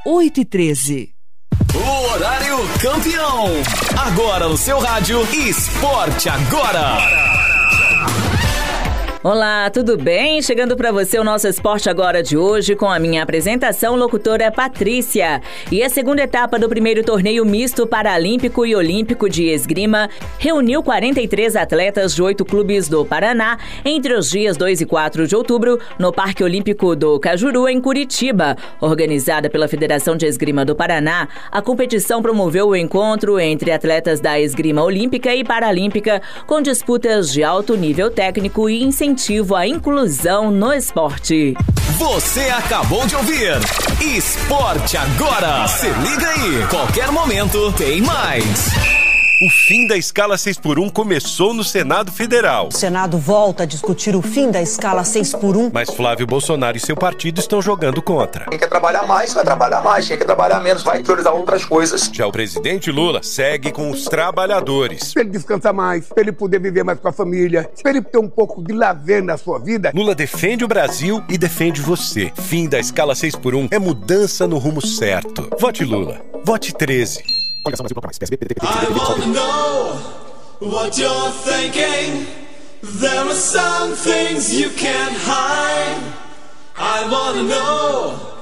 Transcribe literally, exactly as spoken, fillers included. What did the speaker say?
oito e treze. O horário campeão. Agora no seu rádio, Esporte Agora. Olá, tudo bem? Chegando para você o nosso Esporte Agora de hoje com a minha apresentação, locutora Patrícia. E a segunda etapa do primeiro torneio misto paralímpico e olímpico de esgrima reuniu quarenta e três atletas de oito clubes do Paraná entre os dias dois e quatro de outubro no Parque Olímpico do Cajuru, em Curitiba. Organizada pela Federação de Esgrima do Paraná, a competição promoveu o encontro entre atletas da esgrima olímpica e paralímpica com disputas de alto nível técnico e incentivo à inclusão no esporte. Você acabou de ouvir Esporte Agora. Se liga aí, qualquer momento tem mais. O fim da escala seis por um começou no Senado Federal. O Senado volta a discutir o fim da escala seis por um. Mas Flávio Bolsonaro e seu partido estão jogando contra. Quem quer trabalhar mais, vai trabalhar mais. Quem quer trabalhar menos, vai priorizar outras coisas. Já o presidente Lula segue com os trabalhadores. Para ele descansar mais, para ele poder viver mais com a família, para ele ter um pouco de lazer na sua vida. Lula defende o Brasil e defende você. Fim da escala seis por um é mudança no rumo certo. Vote Lula. Vote treze. I wanna know what you're thinking. There are some things you can't hide. I wanna know